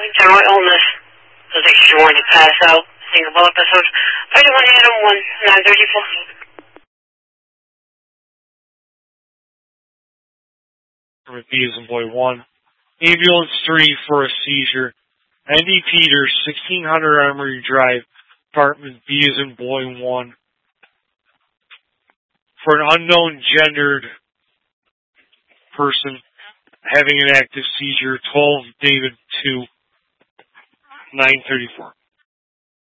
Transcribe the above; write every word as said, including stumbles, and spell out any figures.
general illness. So they sure to pass out. Single episodes. thirty-one Adam one nine thirty-four. B as in boy one. Ambulance three for a seizure. Andy Peters, sixteen hundred Armory Drive, apartment B as in boy one. For an unknown gendered person having an active seizure, twelve David two, nine thirty-four.